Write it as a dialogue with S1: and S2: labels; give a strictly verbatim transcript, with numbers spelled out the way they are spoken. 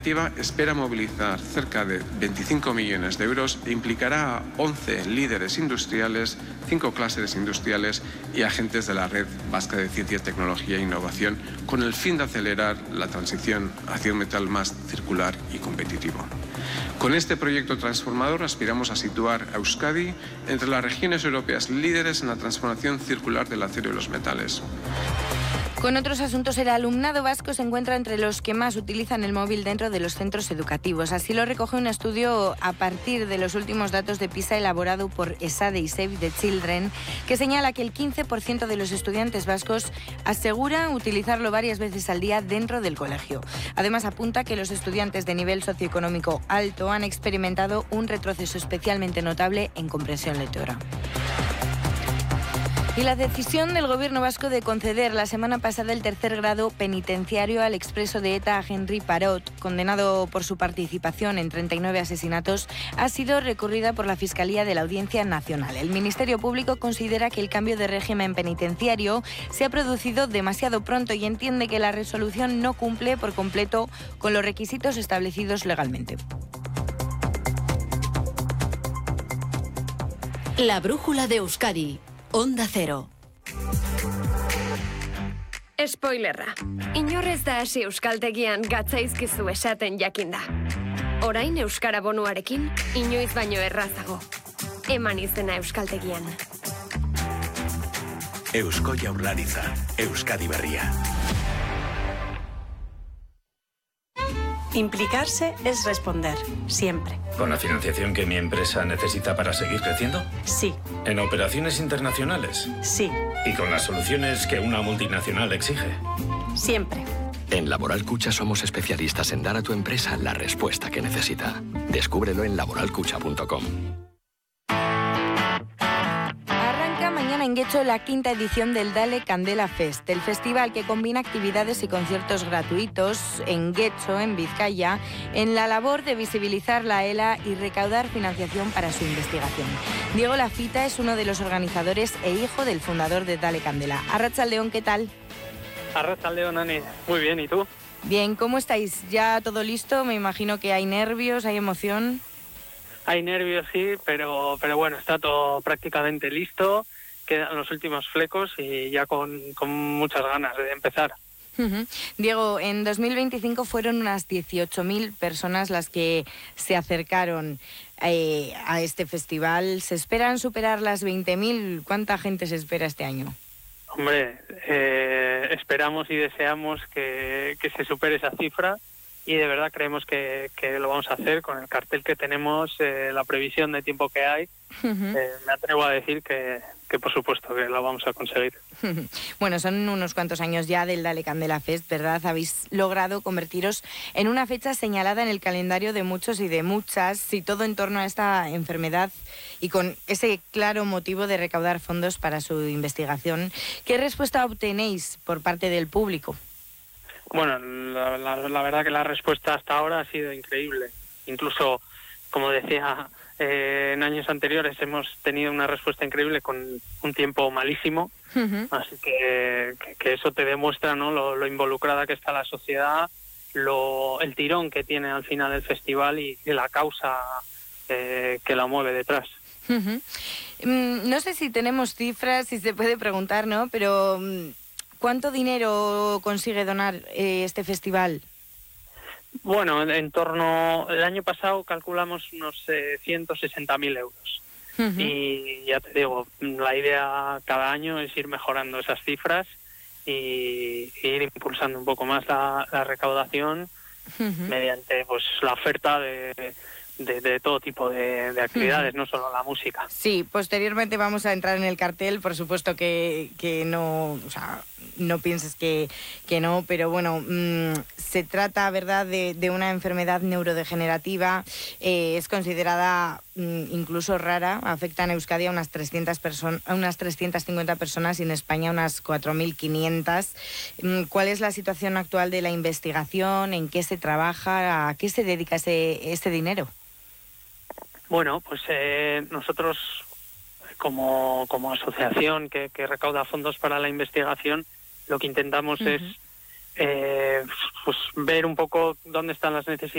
S1: La iniciativa espera movilizar cerca de veinticinco millones de euros e implicará a once líderes industriales, cinco clústeres industriales y agentes de la Red Vasca de Ciencia, Tecnología e Innovación, con el fin de acelerar la transición hacia un metal más circular y competitivo. Con este proyecto transformador aspiramos a situar a Euskadi entre las regiones europeas líderes en la transformación circular del acero y los metales.
S2: Con otros asuntos, el alumnado vasco se encuentra entre los que más utilizan el móvil dentro de los centros educativos. Así lo recoge un estudio a partir de los últimos datos de PISA elaborado por ESADE y Save the Children, que señala que el quince por ciento de los estudiantes vascos asegura utilizarlo varias veces al día dentro del colegio. Además, apunta que los estudiantes de nivel socioeconómico alto han experimentado un retroceso especialmente notable en comprensión lectora. Y la decisión del gobierno vasco de conceder la semana pasada el tercer grado penitenciario al expreso de ETA Henry Parot, condenado por su participación en treinta y nueve asesinatos, ha sido recurrida por la Fiscalía de la Audiencia Nacional. El Ministerio Público considera que el cambio de régimen penitenciario se ha producido demasiado pronto y entiende que la resolución no cumple por completo con los requisitos establecidos legalmente.
S3: La brújula de Euskadi. Onda Cero.
S4: Spoilerra. Inorrez da hasi euskaltegian gatzaizkizu esaten jakinda. Orain euskara bonuarekin, inoiz baino errazago. Eman izena euskaltegian.
S5: Eusko Jaurlaritza, Euskadi Berria.
S6: Implicarse es responder, siempre.
S7: ¿Con la financiación que mi empresa necesita para seguir creciendo?
S6: Sí.
S7: ¿En operaciones internacionales?
S6: Sí.
S7: ¿Y con las soluciones que una multinacional exige?
S6: Siempre.
S8: En Laboral Cucha somos especialistas en dar a tu empresa la respuesta que necesita. Descúbrelo en laboral cucha punto com.
S2: En Getxo, la quinta edición del Dale Candela Fest, el festival que combina actividades y conciertos gratuitos en Getxo, en Vizcaya, en la labor de visibilizar la ELA y recaudar financiación para su investigación. Diego Lafita es uno de los organizadores e hijo del fundador de Dale Candela. Arratsaldeon, ¿qué tal?
S9: Arratsaldeon, Ani. Muy bien, ¿y tú?
S2: Bien, ¿cómo estáis? ¿Ya todo listo? Me imagino que hay nervios, hay emoción.
S9: Hay nervios, sí, pero, pero bueno, está todo prácticamente listo. Quedan los últimos flecos y ya con, con muchas ganas de empezar.
S2: Uh-huh. Diego, en dos mil veinticinco fueron unas dieciocho mil personas las que se acercaron eh, a este festival. ¿Se esperan superar las veinte mil? ¿Cuánta gente se espera este año?
S9: Hombre, eh, esperamos y deseamos que, que se supere esa cifra y de verdad creemos que, que lo vamos a hacer con el cartel que tenemos, eh, la previsión de tiempo que hay. Uh-huh. eh, me atrevo a decir que, que por supuesto que lo vamos a conseguir.
S2: Bueno, son unos cuantos años ya del Dale Candela Fest, ¿verdad? Habéis logrado convertiros en una fecha señalada en el calendario de muchos y de muchas, y todo en torno a esta enfermedad y con ese claro motivo de recaudar fondos para su investigación. ¿Qué respuesta obtenéis por parte del público?
S9: Bueno, la, la, la verdad que la respuesta hasta ahora ha sido increíble. Incluso, como decía, eh, en años anteriores hemos tenido una respuesta increíble con un tiempo malísimo. Uh-huh. Así que, que, que eso te demuestra, ¿no?, lo, lo involucrada que está la sociedad, lo, el tirón que tiene al final el festival y, y la causa eh, que la mueve detrás.
S2: Uh-huh. Mm, no sé si tenemos cifras, si se puede preguntar, ¿no? Pero ¿cuánto dinero consigue donar eh, este festival?
S9: Bueno, en torno, el año pasado calculamos unos eh, ciento sesenta mil euros. Uh-huh. Y ya te digo, la idea cada año es ir mejorando esas cifras y, y ir impulsando un poco más la, la recaudación uh-huh. mediante pues la oferta de... De, de todo tipo de, de actividades, uh-huh. no solo la música.
S2: Sí, posteriormente vamos a entrar en el cartel, por supuesto que, que no, o sea, no pienses que, que no, pero bueno, mmm, se trata, ¿verdad?, de, de una enfermedad neurodegenerativa, eh, es considerada mmm, incluso rara, afecta en Euskadi a unas trescientas personas, a unas trescientas cincuenta personas y en España unas cuatro mil quinientas. Mm, ¿Cuál es la situación actual de la investigación? ¿En qué se trabaja? ¿A qué se dedica ese, ese dinero?
S9: Bueno, pues eh, nosotros como, como asociación que, que recauda fondos para la investigación, lo que intentamos uh-huh. es eh, pues ver un poco dónde están las necesidades